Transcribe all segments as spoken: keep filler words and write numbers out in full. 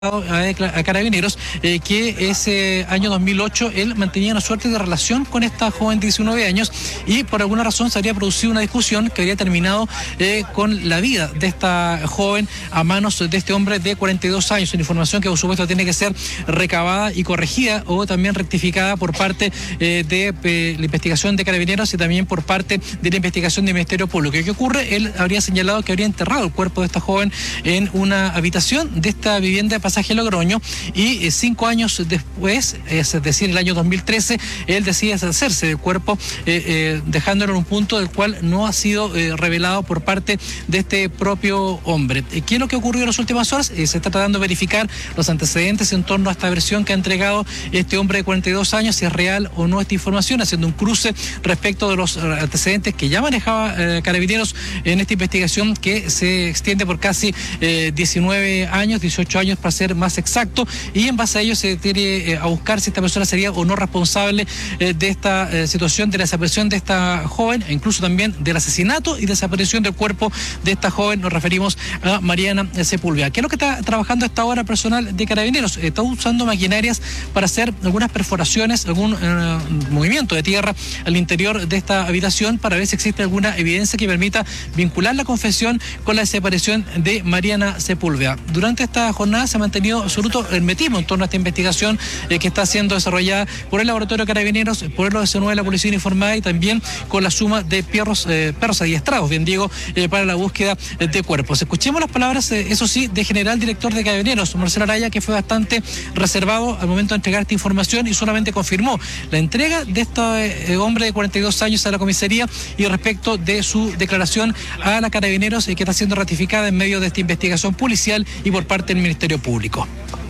a Carabineros eh, que ese año dos mil ocho él mantenía una suerte de relación con esta joven de diecinueve años y por alguna razón se habría producido una discusión que habría terminado eh, con la vida de esta joven a manos de este hombre de cuarenta y dos años. Una información que por supuesto tiene que ser recabada y corregida o también rectificada por parte eh, de eh, la investigación de Carabineros y también por parte de la investigación del Ministerio Público. ¿Qué ocurre? Él habría señalado que habría enterrado el cuerpo de esta joven en una habitación de esta vivienda de Pasaje Logroño y eh, cinco años después, es decir, el año dos mil trece, él decide deshacerse del cuerpo eh, eh, dejándolo en un punto del cual no ha sido eh, revelado por parte de este propio hombre. ¿Qué es lo que ocurrió en las últimas horas? Eh, se está tratando de verificar los antecedentes en torno a esta versión que ha entregado este hombre de cuarenta y dos años, si es real o no esta información, haciendo un cruce respecto de los antecedentes que ya manejaba eh, Carabineros en esta investigación que se extiende por casi eh, diecinueve años, dieciocho años para ser más exacto, y en base a ello se tiene eh, a buscar si esta persona sería o no responsable eh, de esta eh, situación de la desaparición de esta joven e incluso también del asesinato y desaparición del cuerpo de esta joven. Nos referimos a Mariana Sepúlveda. ¿Qué es lo que está trabajando a esta hora personal de Carabineros? Eh, está usando maquinarias para hacer algunas perforaciones, algún eh, movimiento de tierra al interior de esta habitación para ver si existe alguna evidencia que permita vincular la confesión con la desaparición de Mariana Sepúlveda. Durante esta jornada se ha mantenido absoluto hermetismo en torno a esta investigación eh, que está siendo desarrollada por el Laboratorio Carabineros, por el O S nueve de la Policía Uniformada y también con la suma de perros, eh, perros adiestrados, bien digo, eh, para la búsqueda de cuerpos. Escuchemos las palabras, eh, eso sí, del general director de Carabineros, Marcelo Araya, que fue bastante reservado al momento de entregar esta información y solamente confirmó la entrega de este eh, hombre de cuarenta y dos años a la comisaría y respecto de su declaración a la Carabineros eh, que está siendo ratificada en medio de esta investigación policial y por parte del Ministerio Público.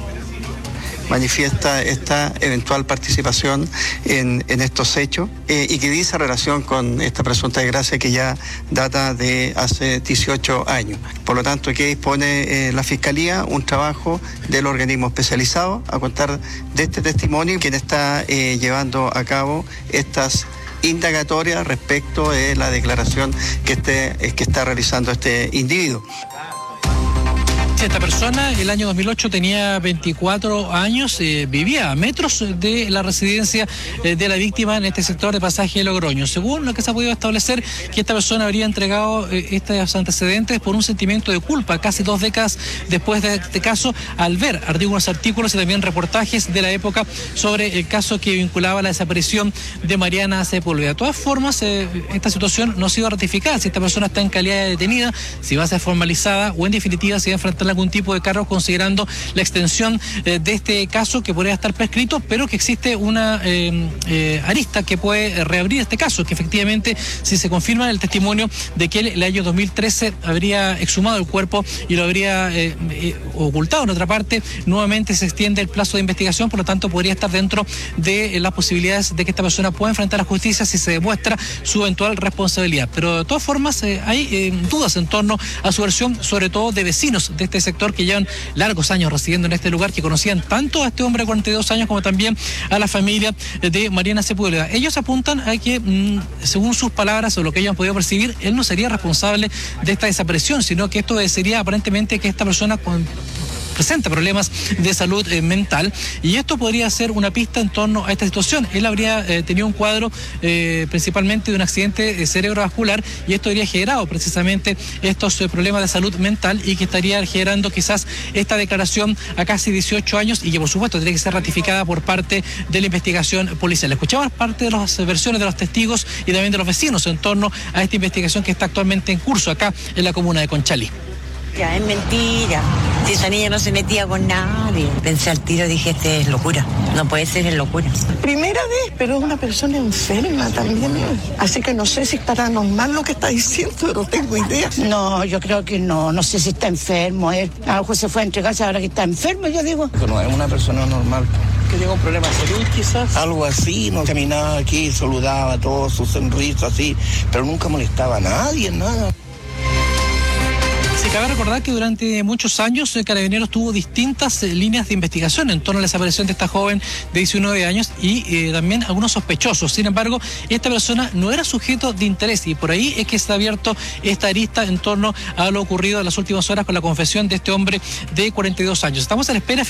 Manifiesta esta eventual participación en, en estos hechos eh, y que dice relación con esta presunta desgracia que ya data de hace dieciocho años. Por lo tanto, que dispone eh, la Fiscalía un trabajo del organismo especializado a contar de este testimonio, quien está eh, llevando a cabo estas indagatorias respecto de la declaración que, este, que está realizando este individuo. Esta persona, el año dos mil ocho, tenía veinticuatro años, eh, vivía a metros de la residencia eh, de la víctima en este sector de Pasaje Logroño. Según lo que se ha podido establecer, que esta persona habría entregado eh, estos antecedentes por un sentimiento de culpa casi dos décadas después de este caso, al ver algunos artículos y también reportajes de la época sobre el caso que vinculaba la desaparición de Mariana Sepúlveda. De todas formas, eh, esta situación no ha sido ratificada. Si esta persona está en calidad de detenida, si va a ser formalizada o en definitiva si va a enfrentar algún tipo de cargo, considerando la extensión eh, de este caso que podría estar prescrito, pero que existe una eh, eh, arista que puede reabrir este caso, que efectivamente si se confirma el testimonio de que él el año dos mil trece habría exhumado el cuerpo y lo habría eh, eh, ocultado en otra parte, nuevamente se extiende el plazo de investigación, por lo tanto podría estar dentro de eh, las posibilidades de que esta persona pueda enfrentar la justicia si se demuestra su eventual responsabilidad. Pero de todas formas eh, hay eh, dudas en torno a su versión, sobre todo de vecinos de este sector que llevan largos años residiendo en este lugar, que conocían tanto a este hombre de cuarenta y dos años como también a la familia de Mariana Sepúlveda. Ellos apuntan a que, mmm, según sus palabras o lo que ellos han podido percibir, él no sería responsable de esta desaparición, sino que esto sería aparentemente que esta persona con presenta problemas de salud eh, mental, y esto podría ser una pista en torno a esta situación. Él habría eh, tenido un cuadro eh, principalmente de un accidente eh, cerebrovascular, y esto habría generado precisamente estos eh, problemas de salud mental y que estaría generando quizás esta declaración a casi dieciocho años y que por supuesto tiene que ser ratificada por parte de la investigación policial. Escuchamos parte de las versiones de los testigos y también de los vecinos en torno a esta investigación que está actualmente en curso acá en la comuna de Conchalí. Ya, es mentira. Si esa niña no se metía con nadie. Pensé al tiro, dije, este es locura. No puede ser, es locura. Primera vez, pero es una persona enferma también. Así que no sé si es paranormal lo que está diciendo, no tengo idea. No, yo creo que no. No sé si está enfermo. Él a lo mejor se fue a entregarse ahora que está enfermo, yo digo. No es una persona normal. Que tenga un problema de salud, quizás. Algo así, no caminaba aquí, saludaba todo, su sonrisa así, pero nunca molestaba a nadie, nada. Se cabe recordar que durante muchos años eh, Carabineros tuvo distintas eh, líneas de investigación en torno a la desaparición de esta joven de diecinueve años y eh, también algunos sospechosos. Sin embargo, esta persona no era sujeto de interés y por ahí es que está abierto esta arista en torno a lo ocurrido en las últimas horas con la confesión de este hombre de cuarenta y dos años. Estamos a la espera